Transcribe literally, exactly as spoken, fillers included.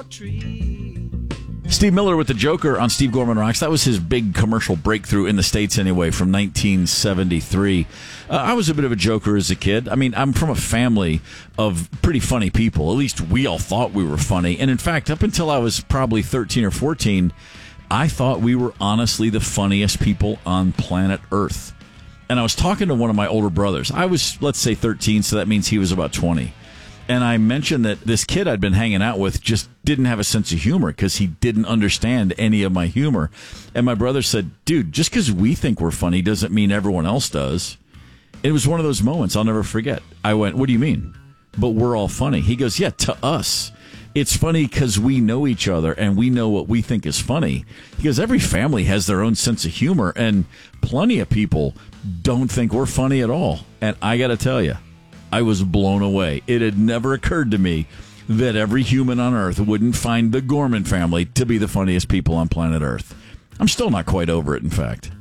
Steve Miller with the Joker on Steve Gorman Rocks. That was his big commercial breakthrough in the States anyway from nineteen seventy-three. Uh, I was a bit of a joker as a kid. I mean, I'm from a family of pretty funny people. At least we all thought we were funny. And in fact, up until I was probably thirteen or fourteen, I thought we were honestly the funniest people on planet Earth. And I was talking to one of my older brothers. I was, let's say, thirteen, so that means he was about twenty. And I mentioned that this kid I'd been hanging out with just didn't have a sense of humor because he didn't understand any of my humor. And my brother said, dude, just because we think we're funny doesn't mean everyone else does. It was one of those moments I'll never forget. I went, what do you mean? But we're all funny. He goes, yeah, to us. It's funny because we know each other and we know what we think is funny. He goes, every family has their own sense of humor, and plenty of people don't think we're funny at all. And I got to tell you, I was blown away. It had never occurred to me that every human on Earth wouldn't find the Gorman family to be the funniest people on planet Earth. I'm still not quite over it, in fact.